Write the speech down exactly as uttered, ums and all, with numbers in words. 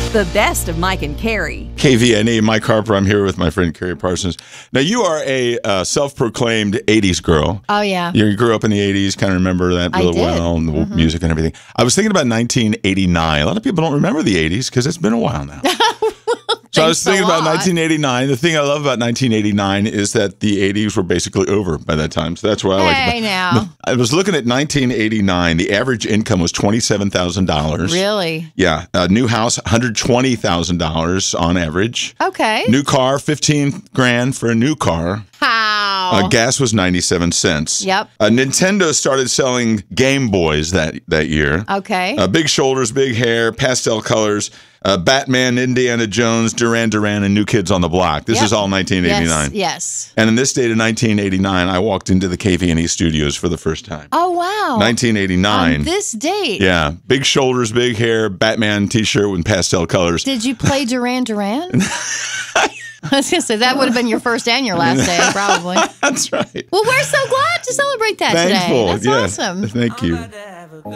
The best of Mike and Carrie. K V N E, Mike Harper. I'm here with my friend Carrie Parsons. Now, you are a uh, self-proclaimed eighties girl. Oh, yeah. You grew up in the eighties, kind of remember that I really did. well, and the Mm-hmm. music and everything. I was thinking about nineteen eighty-nine. A lot of people don't remember the eighties because it's been a while now. So I was Thanks a thinking about lot. nineteen eighty-nine. The thing I love about nineteen eighty-nine is that the eighties were basically over by that time. So that's what I like. Hey, now. I was looking at nineteen eighty-nine. The average income was twenty-seven thousand dollars. Really? Yeah. A new house, one hundred twenty thousand dollars on average. Okay. New car, fifteen grand for a new car. How? Uh, gas was ninety-seven cents. Yep. Uh, Nintendo started selling Game Boys that, that year. Okay. Uh, big shoulders, big hair, pastel colors. Uh, Batman, Indiana Jones, Duran Duran, and New Kids on the Block. This Yep. is all nineteen eighty-nine. Yes, yes. And in this date of nineteen eighty-nine, I walked into the K V N E studios for the first time. Oh, wow. nineteen eighty-nine. On this date. Yeah. Big shoulders, big hair, Batman t-shirt with pastel colors. Did you play Duran Duran? I was going to say, that would have been your first and your last day, probably. That's right. Well, we're so glad to celebrate that Thankful. today. That's yeah. awesome. Thank you.